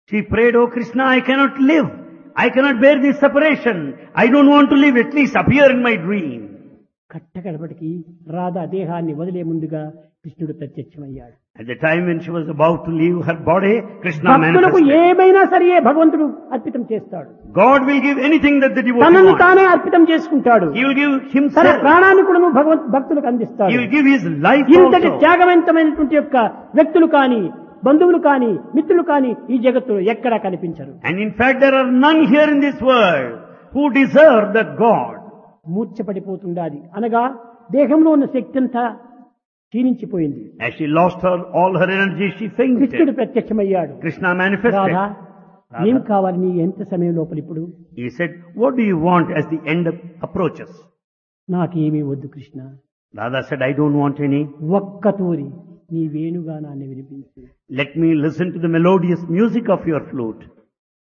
She prayed, "Oh Krishna, I cannot live. I cannot bear this separation. I don't want to live. At least appear in my dream." కట్టకడపటికి Radha దేహాన్ని వదిలే ముందుగా కృష్ణుడు ప్రత్యక్షమయ్యాడు. At the time when she was about to leave her body, Krishna భక్తులకు manifested. ఏమైనా సరే భగవంతుడు అర్పితం చేస్తాడు. God will give anything that the devotee తనను wants. తానే అర్పితం చేసుకుంటాడు. He will give తన himself. ప్రాణాన్ని కూడా భక్తులకు అందిస్తాడు. He will give his life ఇంతటి also. త్యాగవంతమైనటువంటి యొక్క వ్యక్తులు కానీ బంధువులు కానీ మిత్రులు కానీ ఈ జగత్తులో ఎక్కడా కనిపించరు. And in fact, there are none here in this world who deserve that God. మూర్ఛపడిపోతుండాలి అనగా దేహంలో ఉన్న శక్తి అంతా క్షీణించిపోయింది. As she lost all her energy, she కృష్ణుడు fainted. ప్రత్యక్షమయ్యాడు. Krishna manifested. రాధా ఏం కావాలి నీ ఎంత సమయం లోపల ఇప్పుడు? He said, "What do you want as the end approaches?" నాకేమీ వద్దు Krishna, Radha said, "I don't want any. ఒక్క తూరి నీ వేణుగానాన్ని వినిపించు. Let me listen to the melodious music of your flute."